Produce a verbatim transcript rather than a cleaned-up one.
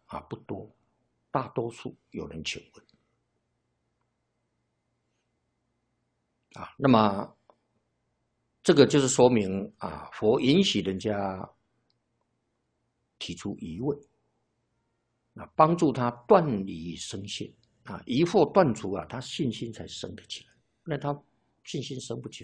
啊不多，大多数有人求问啊。那么这个就是说明啊，佛允许人家提出疑问，啊，帮助他断疑生信啊，疑惑断除啊，他信心才生得起来，不然他信心生不起来。